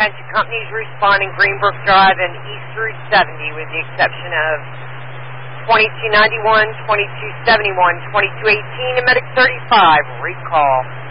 Attention companies responding Greenbrook Drive and East Route 70 with the exception of 2291, 2271, 2218, and Medic 35. Recall.